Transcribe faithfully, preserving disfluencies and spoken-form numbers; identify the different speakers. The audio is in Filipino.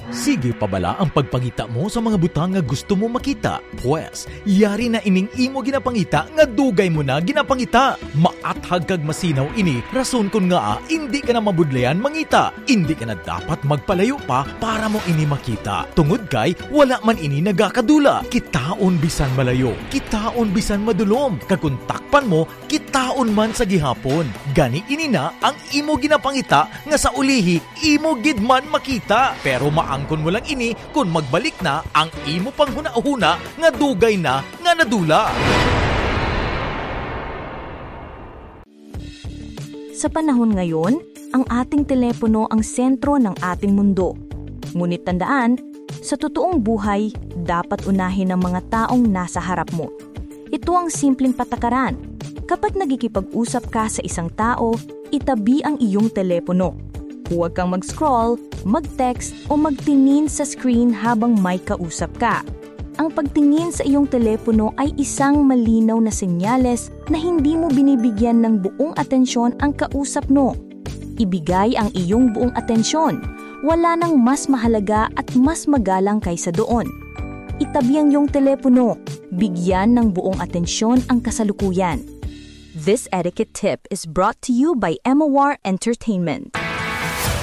Speaker 1: Sige pa bala ang pagpangita mo sa mga butang nga gusto mo makita? Pwes, yari na ining imo ginapangita nga dugay mo na ginapangita. Maathag kag masinaw ini, rason kun nga hindi ka na mabudlayan mangita. Hindi ka na dapat magpalayo pa para mo ini makita. Tungod kay wala man ini nagakadula. Kitaon bisan malayo, kitaon bisan madulom. Kakuntakpan mo, kitaon man sa gihapon. Gani ini na ang imo ginapangita nga sa ulihi imo gid man makita. Pero maangkon mo lang ini kung magbalik na ang imo pang huna-huna nga dugay na nga nadula.
Speaker 2: Sa panahon ngayon, ang ating telepono ang sentro ng ating mundo. Ngunit tandaan, sa totoong buhay, dapat unahin ng mga taong nasa harap mo. Ito ang simpleng patakaran. Kapag nagkikipag-usap ka sa isang tao, itabi ang iyong telepono. Huwag kang mag-scroll, mag-text o magtingin sa screen habang may kausap ka. Ang pagtingin sa iyong telepono ay isang malinaw na senyales na hindi mo binibigyan ng buong atensyon ang kausap mo. Ibigay ang iyong buong atensyon. Wala nang mas mahalaga at mas magalang kaysa doon. Itabi ang iyong telepono. Bigyan ng buong atensyon ang kasalukuyan. This etiquette tip is brought to you by Emawar Entertainment.